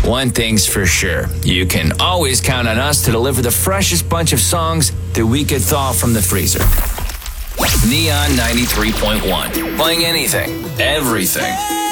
One thing's for sure, you can always count on us to deliver the freshest bunch of songs that we could thaw from the freezer. Neon 93.1, playing anything, everything.